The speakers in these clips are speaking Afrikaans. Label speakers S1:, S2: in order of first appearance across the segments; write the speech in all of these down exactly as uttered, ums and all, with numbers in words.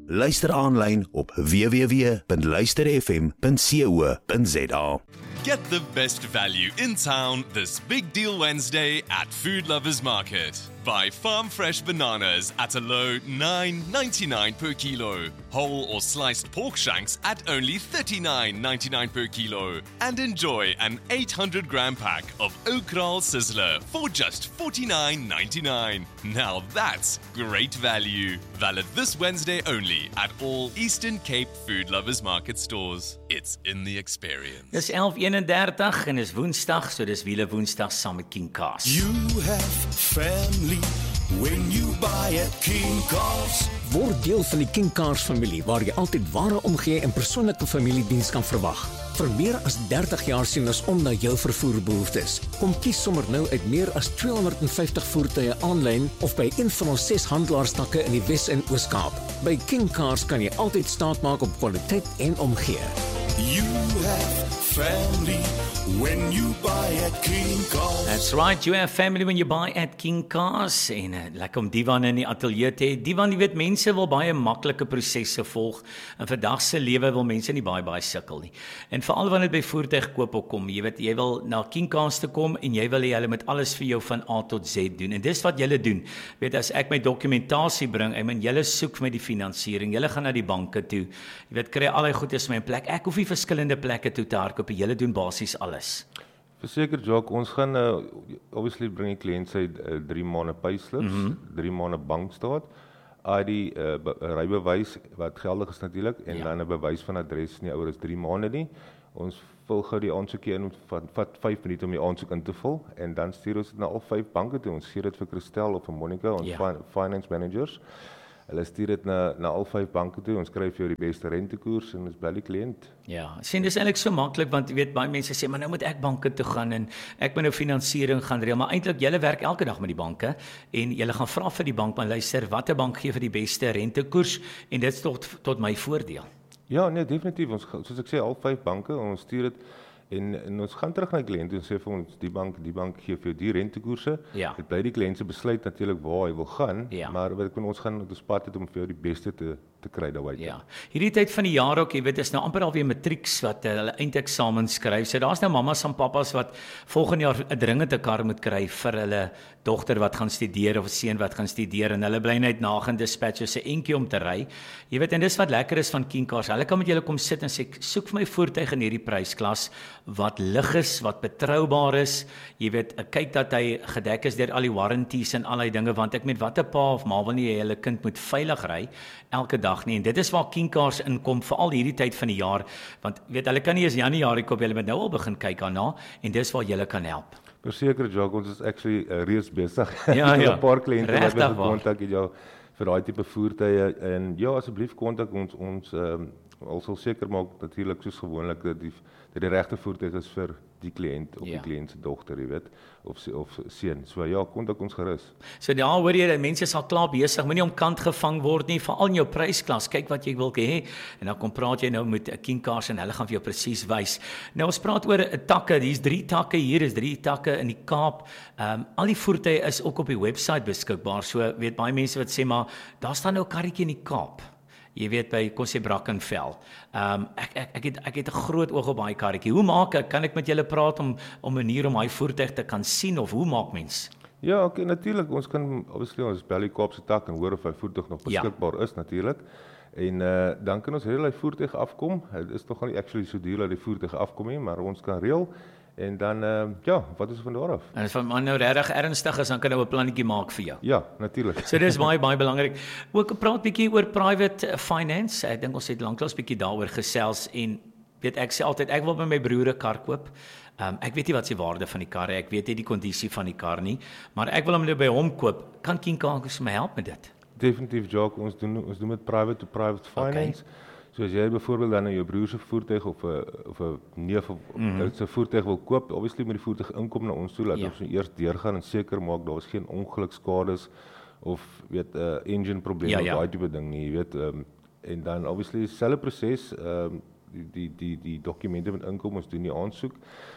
S1: Luister aanlyn op w w w punt luister f m punt co punt z a.
S2: Get the best value in town this Big Deal Wednesday at Food Lovers Market. Buy farm fresh bananas at a low nine ninety-nine per kilo. Whole or sliced pork shanks at only thirty-nine ninety-nine per kilo. And enjoy an eight hundred gram pack of Oakral Sizzler for just forty-nine ninety-nine. Now that's great value. Valid this Wednesday only at all Eastern Cape Food Lovers Market stores. It's in the experience.
S3: Dis elf eenendertig en is Woensdag, so dis wiele Woensdag saam met King Kaas.
S4: You have family when you buy at King Kaas.
S5: Word deel van die King Kaas familie waar jy altyd ware omgee en persoonlike familiediens kan verwag. Vir meer as dertig jaar sien ons om na jou vervoerbehoeftes. Kom kies sommer nou uit meer as tweehonderdvyftig voertuie aanlyn of by een van ons ses handelaarstakke in die Wes- en Oos-Kaap. By King Kaas kan jy altyd staat maak op kwaliteit en omgee.
S4: You have family when you buy at King Kaas.
S3: That's right, you have family when you buy at King Kaas. En uh, lekker om Divan in die ateljee te hê. Divan, jy weet, mense wil baie maklike prosesse volg. En vandag se lewe wil mense nie baie baie sukkel nie. En veral wanneer dit by voertuigkoop ook kom, jy weet, jy wil na King Kaas te kom en jy wil hê hulle moet alles vir jou van A tot Z doen. En dis wat julle doen. Weet, as ek my dokumentasie bring, ek meen julle soek met die finansiering, julle gaan na die banke toe. Jy weet, kry al die goedes in my plek. Ek hoef nie verskillende plekke toe te hardloop. Julle doen basies alles.
S6: Verseker, Jacques, ons gaan uh, obviously bring die kliënt sy uh, drie maande payslips, mm -hmm. drie maande bankstaat, I D, uh, rybewys wat geldig is natuurlik, en ja. dan 'n bewys van adres nie ouer as drie maande nie. Ons vul gou die aansoekie in, vat, vat vyf minute om die aansoek in te vul, en dan stuur ons dit na al vyf banke toe. Ons stuur dit vir Christel of vir Monica, ons ja. fin finance managers. Hulle stuur dit na, na al vyf banke toe, ons skryf vir jou die beste rentekoers en ons bel die kliënt.
S3: Ja, sien dis eintlik so maklik want jy weet baie mense sê maar nou moet ek banke toe gaan en ek moet nou finansiering gaan reël, maar eintlik julle werk elke dag met die banke en julle gaan vra vir die bank, maar luister, watter bank gee vir die beste rentekoers en dit is tot tot my voordeel.
S6: Ja, nee, definitief. Ons soos ek sê al vyf banke, ons stuur dit En, en ons gaan terug na die kliënt en sê vir ons, die bank, die bank gee vir jou die rentekoerse.
S3: Ja.
S6: Dit bly die kliënt se besluit natuurlik waar hy wil gaan,
S3: ja.
S6: maar wat ek ons gaan ons pad het om vir jou die beste te te kry daaruit.
S3: Ja. Hierdie tyd van die jaar ook, jy weet, is nou amper alweer matrieks wat uh, hulle eindeksamen skryf. So daar's nou mammas en pappas wat volgende jaar 'n dringende kar moet kry vir hulle dogter wat gaan studeer of 'n seun wat gaan studeer en hulle bly net nagend dispatch so 'n entjie om te ry. Jy weet, en dis wat lekker is van King Cars. Hulle kan met julle kom sit en sê soek vir my voertuig in hierdie prysklas wat lig is, wat betroubaar is. Jy weet, kyk dat hy gedek is deur al die warranties en al die dinge, want ek met watter pa of ma wil nie hê hulle kind moet veilig ry elke dag nie. En dit is waar King Cars inkom vir al hierdie tyd van die jaar, want weet hulle kan nie eens Januarie koop, hulle moet nou al begin kyk daarna en dis waar julle kan help.
S6: Verseker, Jacques, ons is actually uh, reeds besig.
S3: Ja, ja.
S6: 'n paar kliënte wat
S3: my
S6: gekontak het jou vir daai tipe voertuie en ja, asseblief kontak ons ons um, ons sal seker maak natuurlik soos gewoonlik dat die dat die regte voertuig is vir die kliënt of ja. die kliënt se dogter, jy weet, of of seun. So ja, kontak ons gerus.
S3: So daar hoor jy dat mense sal klaar besig, moenie om kant gevang word nie, veral in jou prysklas. Kyk wat jy wil hê en dan kom praat jy nou met 'n King Cars en hulle gaan vir jou presies wys. Nou ons praat oor 'n takke, hier's drie takke, hier is drie takke in die Kaap. Ehm um, al die voertuie is ook op die webwerf beskikbaar. So weet baie mense wat sê maar daar staan nou 'n karretjie in die Kaap. Jy weet by kom sê Brackenfell. Ehm um, ek ek ek het ek het 'n groot oog op daai karretjie. Hoe maak ek? Kan ek met julle praat om om 'n manier om daai voertuig te kan sien of hoe maak mens?
S6: Ja, okay, natuurlik. Ons kan obviously ons bel die Kaapse tak en hoor of hy voertuig nog beskikbaar ja. is natuurlik. En uh, dan kan ons reël hy voertuig afkom. Dit is nog nie actually so duur dat die voertuig afkom nie, maar ons kan reël. En dan, uh, ja, wat is van daar af?
S3: En as van man nou regtig ernstig is, dan kan nou 'n plannetjie maak vir jou.
S6: Ja, natuurlik.
S3: So dis baie baie belangrik. Ook praat bietjie oor private finance. Ek dink ons het lanklaas bietjie daaroor gesels en weet ek sê altyd ek wil by my broer 'n kar koop. Um, ek weet nie wat se waarde van die kar is. Ek weet nie die kondisie van die kar nie, maar ek wil hom nou by hom koop. Kan King Cars my help met dit?
S6: Definitief, Jacques. Ons doen ons doen met private to private finance. Okay. So as jy byvoorbeeld dan jou broer se voertuig of 'n of 'n neef of mm -hmm. se voertuig wil koop, obviously moet die voertuig inkom na ons toe, laat ja. ons eers deurgaan en seker maak daar is geen ongelukskades of weet 'n uh, engine probleme ja, ja. of daai tipe ding nie, jy weet, um, en dan obviously dieselfde proses, um, die die die die dokumente wat inkom, ons doen die aansoek.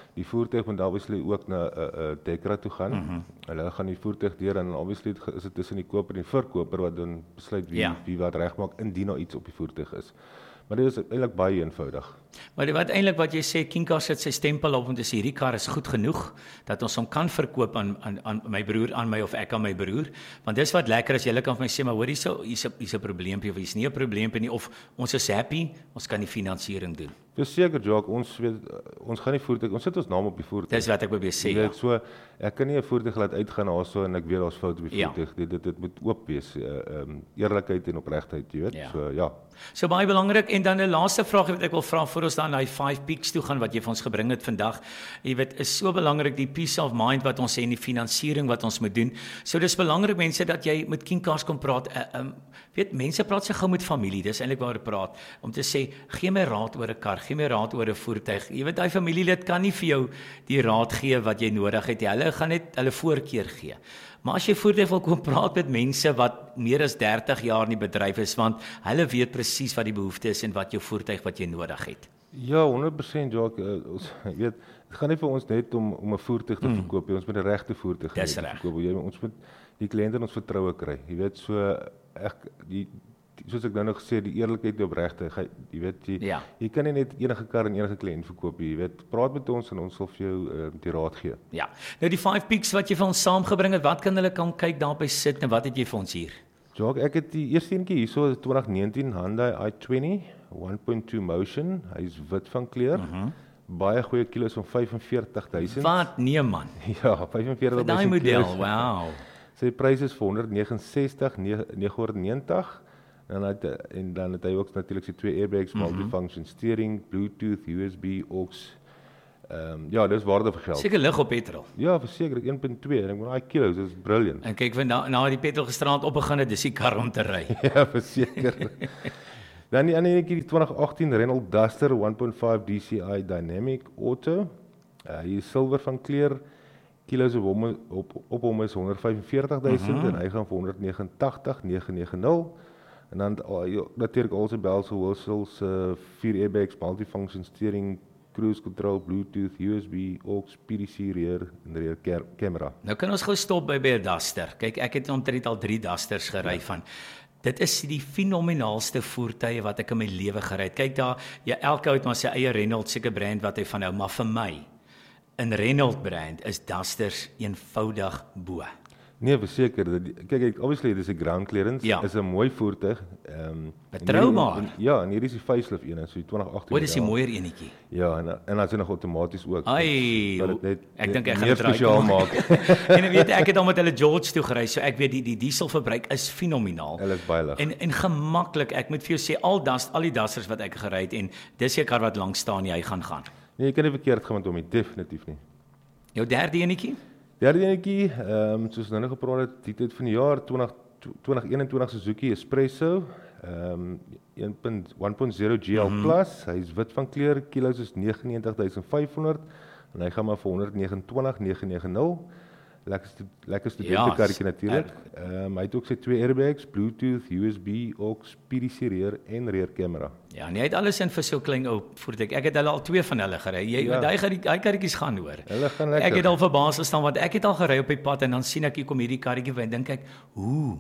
S6: Die voertuig moet obviously ook na 'n uh, uh, Dekra toe gaan. Mm -hmm. Hulle gaan die voertuig deur en obviously is dit tussen die koper en die verkoper wat dan besluit wie ja. wie wat regmaak indien daar iets op die voertuig is. Maar dit is eintlik baie eenvoudig.
S3: Maar wat eintlik wat jy sê, KeenCar sit sy stempel op om te sê hierdie kar is goed genoeg dat ons hom kan verkoop aan aan aan my broer aan my of ek aan my broer. Want dis wat lekker is, jy kan vir my sê maar hoor hierso hier's 'n hier's 'n probleempie of hier's nie 'n probleempie nie of ons is happy, ons kan die finansiering doen.
S6: Verseker Jacques, ons weet ons gaan nie voertuig, ons sit ons naam op die voertuig.
S3: Dis wat ek probeer sê.
S6: Jy weet so, ek kan nie 'n voertuig laat uitgaan daarso en ek weet daar's foute op die voertuig. Ja. Dit, dit dit moet oop wees, uh, um, eerlikheid en opregtheid, jy weet. Ja. So ja.
S3: So baie belangrik en dan 'n laaste vraag wat ek wil vra voor ons dan na die five peaks toe gaan wat jy vir ons gebring het vandag. Jy weet, is so belangrik die peace of mind wat ons sê en die finansiering wat ons moet doen. So dis belangrik mense dat jy met KeenCars kom praat. Uh, um, weet mense praat so gou met familie. Dis eintlik waar hulle praat om te sê gee my raad oor 'n kar, gee my raad oor 'n voertuig. Jy weet daai familielid kan nie vir jou die raad gee wat jy nodig het. Hulle gaan net hulle voorkeur gee. Maar as jy voertuig wil kom praat met mense wat meer as dertig jaar in die bedryf is, want hulle weet presies wat die behoefte is en wat jou voertuig wat jy nodig het.
S6: Ja, honderd persent Jacques, uh, ons weet, dit gaan nie vir ons net om om 'n voertuig te mm. verkoop nie, ons moet 'n regte voertuig verkoop. Jy ons moet die kliënte in ons vertroue kry. Jy weet so ek die soos ek nou nog gesê, die eerlikheid en opregtheid, jy weet jy, ja. jy kan nie net enige kar en enige kliënt verkoop, jy weet, praat met ons en ons sal vir jou uh, die raad gee. Ja.
S3: Nou die five peaks wat jy vir ons saamgebring het, wat kan hulle kan kyk daar by sit en wat het jy vir ons hier?
S6: Jacques, ek het die eerste eentjie hierso twenty nineteen Hyundai i twenty one point two Motion, hy's wit van kleur. Mm -hmm. Baie goeie kilos van vyfenveertig duisend.
S3: Wat? Nee man.
S6: Ja, vyfenveertig duisend.
S3: Daai model, wow.
S6: Sy prys is vir honderd negenensestig negenhonderdnegentig. En dan het, en dan het hy ook natuurlik sy twee airbags, mm -hmm. multifunction steering, Bluetooth, U S B, aux. Ehm um, ja, dis waarde vir geld.
S3: Seker lig op petrol.
S6: Ja, verseker one point two en ek moet daai kilos, dis brilliant.
S3: En kyk, na na die petrol gisterand opbegin het, dis die kar om te ry.
S6: Ja, verseker. Dan die ander netjie die twenty eighteen Renault Duster one point five D C I Dynamic Auto. Uh, hy is silwer van kleur. Kilos op hom op op hom is honderd vyfenveertig duisend mm -hmm. en hy gaan vir honderd negenentagtig nege negentig. En dan uh, natuurlik al sy bells and whistles, uh, vier airbags, multifunction steering, cruise control, Bluetooth, U S B, aux, P D C rear en rear camera.
S3: Nou kan ons gou stop by by 'n Duster. Kyk, ek het omtrent al drie Dusters gery ja. van. Dit is die fenomenaalste voertuie wat ek in my lewe gery het. Kyk daar, ja, elke ou het maar sy eie Renault seker brand wat hy van hou, maar vir my, 'n Renault brand is Dusters eenvoudig bo.
S6: Nee, verseker. Kyk, ek obviously dis 'n ground clearance, ja. is 'n mooi voertuig. Ehm um,
S3: betroubaar.
S6: Ja, en hier is die facelift een, so die twenty eighteen.
S3: O, dis die mooier enetjie.
S6: Ja, en en as hy nog outomaties ook.
S3: Ai,
S6: dit net,
S3: ek dink ek gaan
S6: dit spesiaal maak.
S3: En weet ek het al met hulle George toe gery, so ek weet die die dieselverbruik is fenomenaal.
S6: Hulle is baie lig.
S3: En en gemaklik. Ek moet vir jou sê al dust, al die Dusters wat ek gery het en dis seker wat lank staan jy gaan gaan.
S6: Nee, jy kan nie verkeerd gaan met hom nie, definitief nie.
S3: Jou derde enetjie?
S6: Derde enetjie, ehm um, soos nou nog gepraat het, die tyd van die jaar twenty twenty-one Suzuki Espresso, ehm um, one point zero G L mm -hmm. Plus, hy is wit van kleur, kilos is negenennegentig duisend vyfhonderd en hy gaan maar vir honderd negenentwintig nege negentig. Lekker lekker studentekarretjie ja, natuurlik. Ehm um, hy het ook sy twee airbags, Bluetooth, U S B, aux, P D C rear en rear camera.
S3: Ja, en hy het alles in vir so klein ou voertuig. Ek het hulle al twee van hulle gery. Jy ja. daai daai karretjies gaan hoor.
S6: Hulle gaan lekker.
S3: Ek het al verbaas gestaan want ek het al gery op die pad en dan sien ek hier kom hierdie karretjie en dink ek, "Ooh,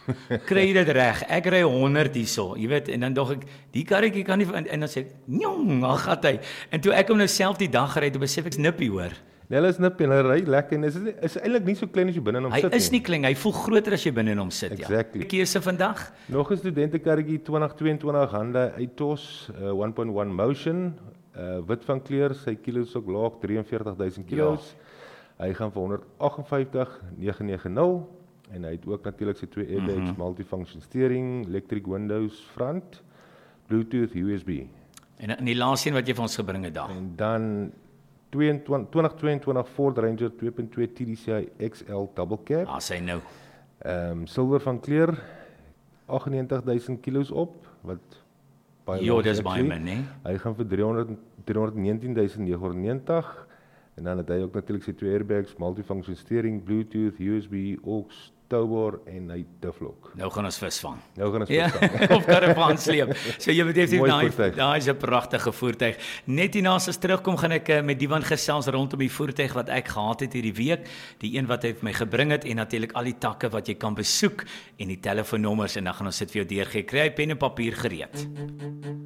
S3: kry jy dit reg? Ek ry honderd hierso." Jy weet, en dan dog ek, die karretjie kan nie en, en dan sê ek, "Njong, al gaan hy." En toe ek hom nou self die dag gery het, besef ek nippie hoor.
S6: Nee, hulle is nippie en hy ry lekker en is is eintlik nie so klein as jy binne in hom
S3: hy
S6: sit nie.
S3: Hy is nie klein, hy voel groter as jy binne in hom sit,
S6: exactly.
S3: ja. Keuse vandag.
S6: Nog 'n studentekarretjie twenty twenty-two Hyundai Itos uh, one point one Motion, uh, wit van kleur, sy kilos ook laag, drieënveertig duisend kilos. Ja. Hy gaan vir honderd agtenvyftig nege negentig en hy het ook natuurlik sy twee airbags, mm -hmm. multifunction steering, electric windows front, Bluetooth, U S B.
S3: En, en die laaste een wat jy vir ons gebring het daar.
S6: En dan twenty twenty-two Ford Ranger two point two T D C I X L double cab.
S3: Ah, sy nou.
S6: Ehm um, silwer van kleur, agtennegentig duisend kilos op, wat
S3: baie Jo, dis baie min, né?
S6: Hy gaan vir driehonderd negentien duisend nege negentig en dan het hy ook natuurlik sy twee airbags, multifunction steering, Bluetooth, U S B, aux, toubor en hy duflok.
S3: Nou gaan ons visvang.
S6: Nou gaan ons
S3: Ja,
S6: verstaan.
S3: of karavaan sleep. So jy moet definitief
S6: Mooi
S3: daai
S6: voertuig.
S3: daai is 'n pragtige voertuig. Net hierna as ons terugkom gaan ek uh, met Diwan gesels rondom die voertuig wat ek gehad het hierdie week, die een wat hy vir my gebring het en natuurlik al die takke wat jy kan besoek en die telefoonnommers en dan gaan ons dit vir jou deurgee. Kry jy pen en papier gereed.